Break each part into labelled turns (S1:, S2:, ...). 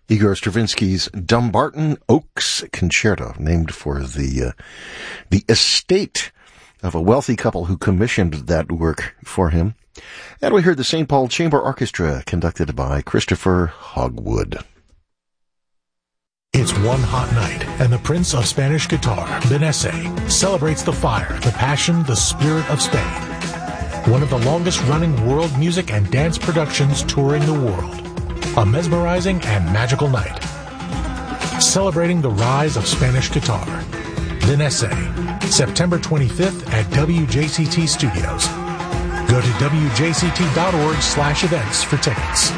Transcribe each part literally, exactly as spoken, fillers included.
S1: Igor Stravinsky's Dumbarton Oaks Concerto, named for the uh, the estate of a wealthy couple who commissioned that work for him. And we heard the Saint Paul Chamber Orchestra, conducted by Christopher Hogwood.
S2: It's one hot night, and the Prince of Spanish Guitar, Benesse, celebrates the fire, the passion, the spirit of Spain. One of the longest-running world music and dance productions touring the world. A mesmerizing and magical night. Celebrating the rise of Spanish guitar. Benesse, September twenty-fifth at W J C T Studios. Go to W J C T dot org slash events for tickets.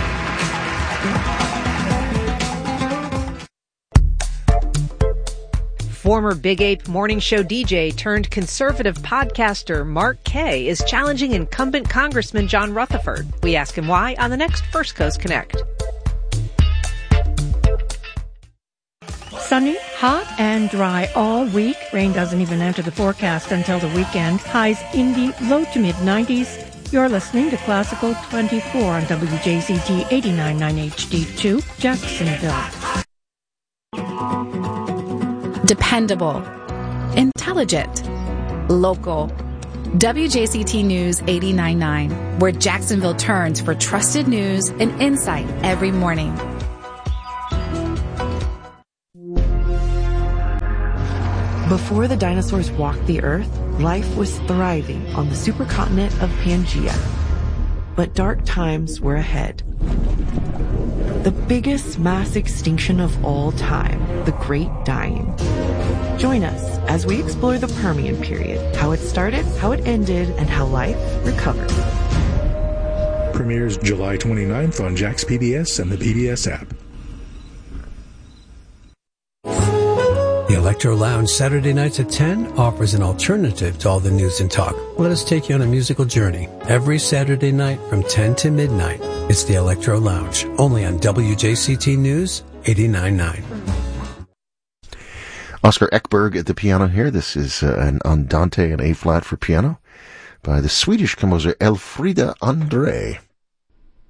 S3: Former Big Ape morning show D J turned conservative podcaster Mark Kaye is challenging incumbent Congressman John Rutherford. We ask him why on the next First Coast Connect.
S4: Sunny, hot, and dry all week. Rain doesn't even enter the forecast until the weekend. Highs in the low to mid nineties. You're listening to Classical twenty-four on W J C T eighty-nine point nine H D two, Jacksonville.
S5: Dependable, intelligent, local. W J C T News eighty-nine point nine, where Jacksonville turns for trusted news and insight every morning.
S6: Before the dinosaurs walked the earth, life was thriving on the supercontinent of Pangaea. But dark times were ahead. The biggest mass extinction of all time, the Great Dying. Join us as we explore the Permian period, how it started, how it ended, and how life recovered.
S2: Premieres July twenty-ninth on Jax P B S and the P B S app.
S7: The Electro Lounge Saturday nights at ten offers an alternative to all the news and talk. Let us take you on a musical journey. Every Saturday night from ten to midnight, it's the Electro Lounge, only on W J C T News eighty-nine point nine.
S1: Oscar Ekberg at the piano here. This is uh, an Andante in A-flat for piano by the Swedish composer Elfrida André.